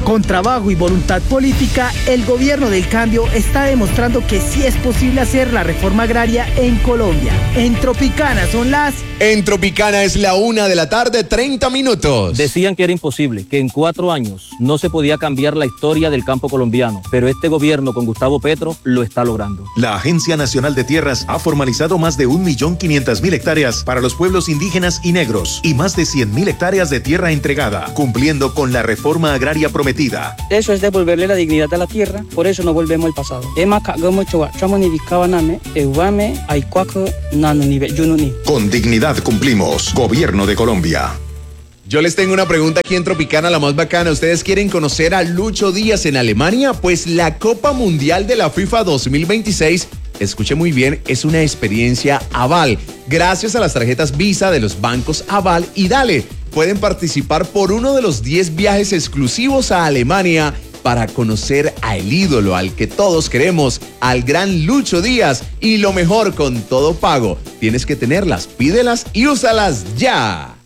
Con trabajo y voluntad política, el gobierno del cambio está demostrando que sí es posible hacer la reforma agraria en Colombia. En Tropicana son las... En Tropicana es la 1:30 p.m. Decían que era imposible, que en 4 años no se podía cambiar la historia del campo colombiano, pero este gobierno con Gustavo Petro lo está logrando. La Agencia Nacional de Tierras ha formalizado más de 1.500.000 hectáreas para los pueblos indígenas y negros y más de 100.000 hectáreas de tierra entregada, cumpliendo con la reforma agraria prometida. Eso es devolverle la dignidad a la tierra, por eso no volvemos al pasado. Con dignidad cumplimos. Gobierno de Colombia. Yo les tengo una pregunta aquí en Tropicana, la más bacana. ¿Ustedes quieren conocer a Lucho Díaz en Alemania? Pues la Copa Mundial de la FIFA 2026, escuche muy bien, es una experiencia Aval. Gracias a las tarjetas Visa de los bancos Aval y Dale, pueden participar por uno de los 10 viajes exclusivos a Alemania para conocer al ídolo, al que todos queremos, al gran Lucho Díaz. Y lo mejor, con todo pago. Tienes que tenerlas, pídelas y úsalas ya.